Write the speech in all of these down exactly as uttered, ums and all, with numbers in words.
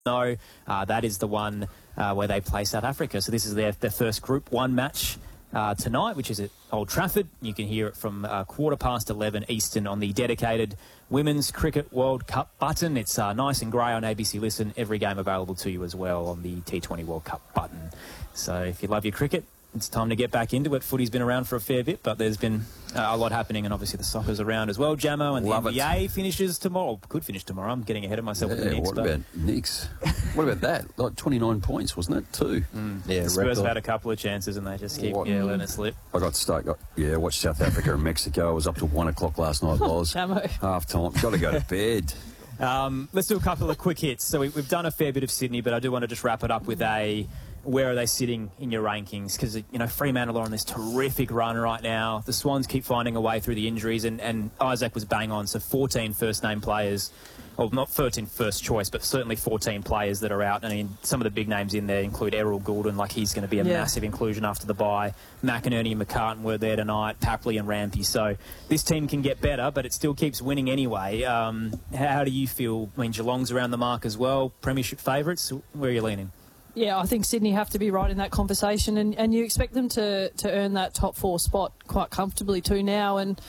No, uh, that is the one uh, where they play South Africa. So this is their, their first Group one match uh, tonight, which is at Old Trafford. You can hear it from uh, quarter past eleven Eastern on the dedicated Women's Cricket World Cup button. It's uh, nice and grey on A B C Listen. Every game available to you as well on the T twenty World Cup button. So if you love your cricket, it's time to get back into it. Footy's been around for a fair bit, but there's been uh, a lot happening, and obviously the soccer's around as well. Jamo, and Love the it. N B A finishes tomorrow. Could finish tomorrow. I'm getting ahead of myself Yeah, with the Knicks. what but about Knicks? What about that? Like twenty-nine points, wasn't it? Two. Mm. Yeah, the Spurs record. have had a couple of chances, and they just keep What? yeah, letting it slip. I got stuck. Got, yeah, watched South Africa and Mexico. I was up till one o'clock last night. Was Jamo. half time. Got to go to bed. Um, let's do a couple of quick hits. So we, we've done a fair bit of Sydney, but I do want to just wrap it up with a where are they sitting in your rankings? Because, you know, Fremantle are on this terrific run right now. The Swans keep finding a way through the injuries, and, and Isaac was bang on. So fourteen first-name players, well, not thirteen first choice, but certainly fourteen players that are out. I mean, some of the big names in there include Errol Goulden, like he's going to be a Yeah. massive inclusion after the bye. McInerney and McCartan were there tonight, Papley and Rampy. So this team can get better, but it still keeps winning anyway. Um, how, how do you feel? I mean, Geelong's around the mark as well. Premiership favourites, where are you leaning? Yeah, I think Sydney have to be right in that conversation, and, and you expect them to, to earn that top four spot quite comfortably too now. And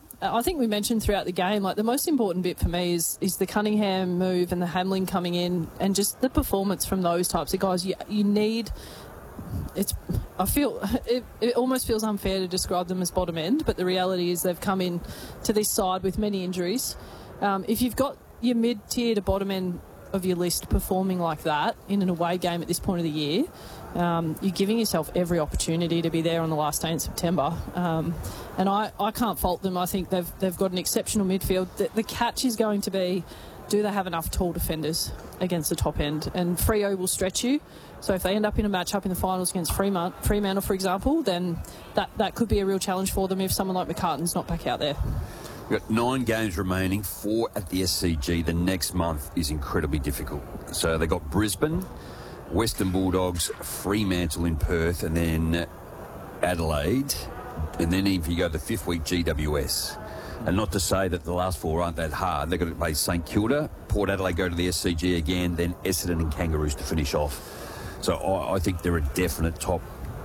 I think we mentioned throughout the game, like the most important bit for me is is the Cunningham move and the Hamlin coming in, and just the performance from those types of guys. You, you need. It's. I feel it, it almost feels unfair to describe them as bottom end, but the reality is they've come in to this side with many injuries. Um, if you've got your mid tier to bottom end of your list performing like that in an away game at this point of the year, um, you're giving yourself every opportunity to be there on the last day in September. Um, and I, I can't fault them. I think they've they've got an exceptional midfield. The, the catch is going to be, do they have enough tall defenders against the top end? And Freo will stretch you. So if they end up in a match-up in the finals against Fremantle, Fremantle, for example, then that, that could be a real challenge for them if someone like McCartan's not back out there. We've got nine games remaining, four at the S C G. The next month is incredibly difficult. So they got Brisbane, Western Bulldogs, Fremantle in Perth, and then Adelaide. And then if you go to the fifth week, G W S. And not to say that the last four aren't that hard. They've got to play St Kilda, Port Adelaide go to the S C G again, then Essendon and Kangaroos to finish off. So I, I think they're a definite top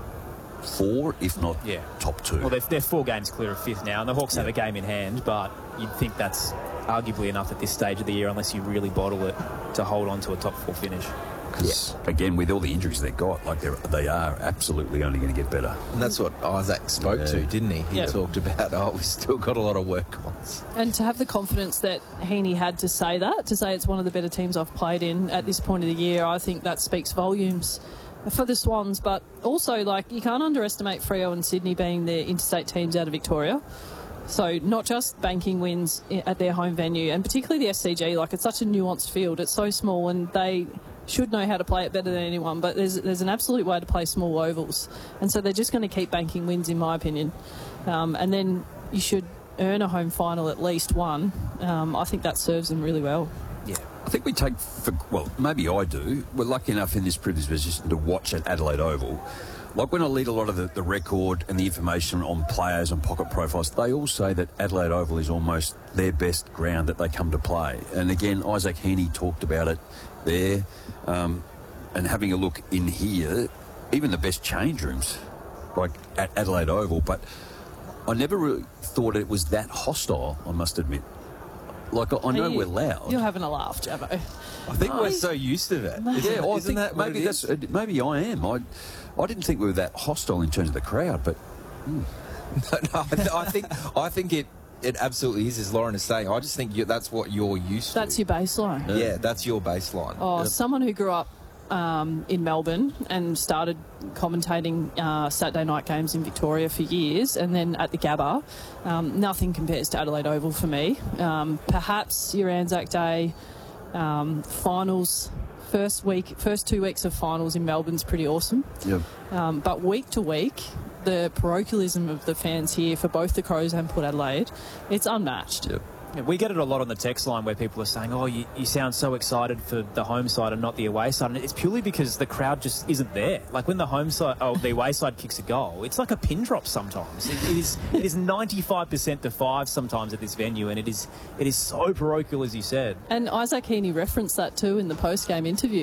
four, if not Yeah. top two. Well, they're, they're four games clear of fifth now, and the Hawks have a game in hand, but you'd think that's arguably enough at this stage of the year, unless you really bottle it, to hold on to a top four finish. Because, again, with all the injuries they've got, like they're, they are absolutely only going to get better. And that's what Isaac spoke Yeah. to, didn't he? He Yeah. talked about, oh, we've still got a lot of work on us. And to have the confidence that Heaney had to say that, to say it's one of the better teams I've played in at this point of the year, I think that speaks volumes for the Swans. But also, like, you can't underestimate Freo and Sydney being the interstate teams out of Victoria. So not just banking wins i- at their home venue, and particularly the S C G. Like, it's such a nuanced field. It's so small, and they should know how to play it better than anyone. But there's there's an absolute way to play small ovals, and so they're just going to keep banking wins, in my opinion. Um, and then you should earn a home final, at least one. Um, I think that serves them really well. Yeah. I think we take, for, well, maybe I do. We're lucky enough in this privileged position to watch at Adelaide Oval. Like when I lead a lot of the, the record and the information on players and pocket profiles, they all say that Adelaide Oval is almost their best ground that they come to play. And again, Isaac Heaney talked about it there. Um, and having a look in here, even the best change rooms, like at Adelaide Oval, but I never really thought it was that hostile, I must admit. Like, I, I know You- we're loud. You're having a laugh, Jabo. I think we're so used to that. Isn't, Yeah, well, I isn't think that what maybe it that's is? uh, maybe I am. I I didn't think we were that hostile in terms of the crowd, but no, I, th- I think I think it it absolutely is, as Lauren is saying. I just think you, that's what you're used That's to. your baseline. Yeah, that's your baseline. Oh, Yep. someone who grew up um, in Melbourne and started commentating uh, Saturday night games in Victoria for years, and then at the Gabba, um, nothing compares to Adelaide Oval for me. Um, perhaps your Anzac Day um, finals, first week, first two weeks of finals in Melbourne's pretty awesome. yeah. Um, but week to week, the parochialism of the fans here for both the Crows and Port Adelaide, it's unmatched. Yep. Yeah, we get it a lot on the text line where people are saying, oh, you, you sound so excited for the home side and not the away side. And it's purely because the crowd just isn't there. Like when the home side, oh, the away side kicks a goal, it's like a pin drop sometimes. It, it is it is ninety-five percent to five sometimes at this venue, and it is it is so parochial, as you said. And Isaac Heaney referenced that too in the post-game interview.